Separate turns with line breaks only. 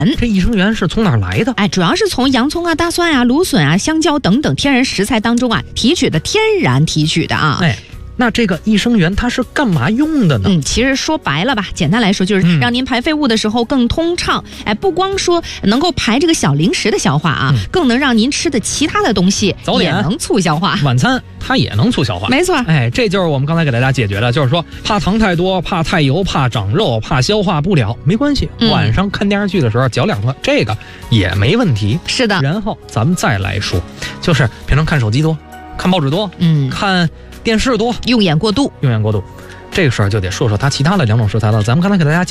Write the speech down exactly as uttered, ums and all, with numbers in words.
这益生元是从哪儿来的？
哎，主要是从洋葱啊、大蒜啊、芦笋啊、香蕉等等天然食材当中啊提取的，天然提取的啊。
哎。那这个益生元它是干嘛用的呢？
嗯，其实说白了吧，简单来说就是让您排废物的时候更通畅。嗯、哎，不光说能够排这个小零食的消化啊，嗯、更能让您吃的其他的东西也能促消化。
晚餐它也能促消化，
没错。
哎，这就是我们刚才给大家解决的，就是说怕糖太多、怕太油、怕长肉、怕消化不了，没关系。嗯、晚上看电视剧的时候嚼两个，这个也没问题。
是的。
然后咱们再来说，就是平常看手机多、看报纸多，嗯，看电视多，
用眼过度，
用眼过度，这个时候就得说说它其他的两种食材了。咱们刚才给大家